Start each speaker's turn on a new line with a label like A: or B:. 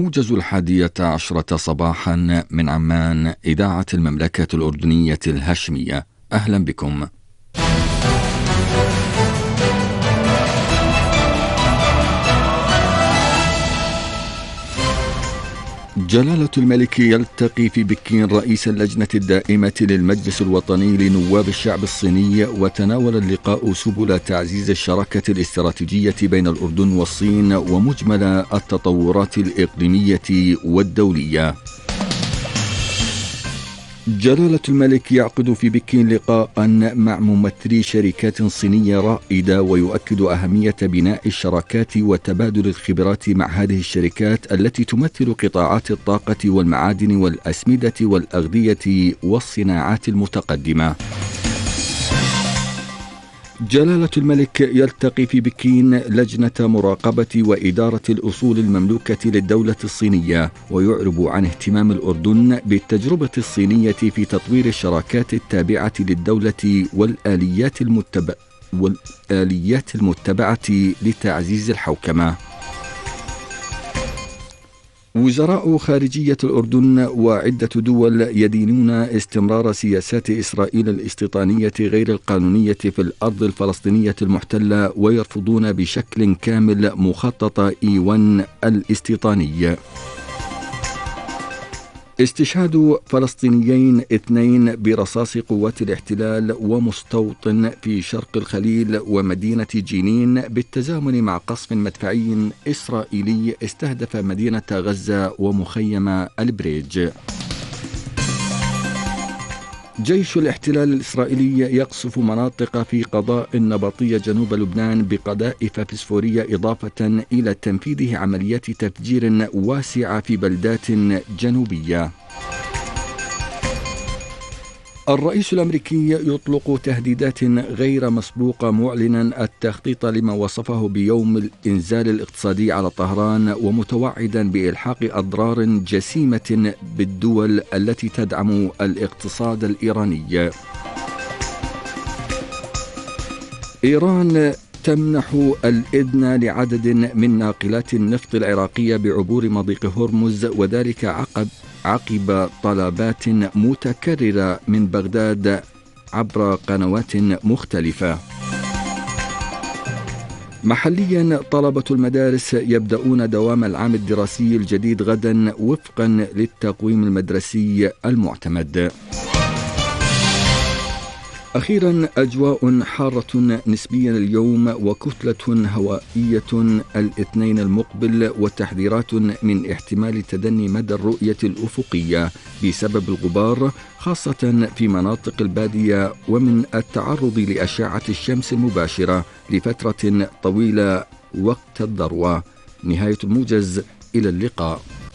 A: الموجز 11 صباحا من عمان، إذاعة المملكة الأردنية الهاشمية. أهلا بكم. جلالة الملك يلتقي في بكين رئيس اللجنة الدائمة للمجلس الوطني لنواب الشعب الصيني، وتناول اللقاء سبل تعزيز الشراكة الاستراتيجية بين الأردن والصين ومجمل التطورات الإقليمية والدولية. جلالة الملك يعقد في بكين لقاء مع ممثلي شركات صينية رائدة، ويؤكد أهمية بناء الشراكات وتبادل الخبرات مع هذه الشركات التي تمثل قطاعات الطاقة والمعادن والأسمدة والأغذية والصناعات المتقدمة. جلالة الملك يلتقي في بكين لجنة مراقبة وإدارة الأصول المملوكة للدولة الصينية، ويعرب عن اهتمام الأردن بالتجربة الصينية في تطوير الشراكات التابعة للدولة والآليات المتبعة لتعزيز الحوكمة. وزراء خارجية الأردن وعدة دول يدينون استمرار سياسات إسرائيل الاستيطانية غير القانونية في الأرض الفلسطينية المحتلة، ويرفضون بشكل كامل مخطط إيوان الاستيطاني. استشهاد فلسطينيين 2 برصاص قوات الاحتلال ومستوطن في شرق الخليل ومدينة جنين بالتزامن مع قصف مدفعي إسرائيلي استهدف مدينة غزة ومخيم البريج. جيش الاحتلال الإسرائيلي يقصف مناطق في قضاء النبطية جنوب لبنان بقذائف فسفورية، إضافة إلى تنفيذه عمليات تفجير واسعة في بلدات جنوبية. الرئيس الأمريكي يطلق تهديدات غير مسبوقة، معلنا التخطيط لما وصفه بيوم الإنزال الاقتصادي على طهران، ومتوعدا بإلحاق أضرار جسيمة بالدول التي تدعم الاقتصاد الإيراني. إيران تمنح الإذن لعدد من ناقلات النفط العراقية بعبور مضيق هرمز، وذلك عقب طلبات متكررة من بغداد عبر قنوات مختلفة. محليا، طلبة المدارس يبدأون دوام العام الدراسي الجديد غدا وفقا للتقويم المدرسي المعتمد. أخيرا، أجواء حارة نسبيا اليوم وكتلة هوائية الاثنين المقبل، وتحذيرات من احتمال تدني مدى الرؤية الأفقية بسبب الغبار خاصة في مناطق البادية، ومن التعرض لأشعة الشمس المباشرة لفترة طويلة وقت الذروة. نهاية الموجز، إلى اللقاء.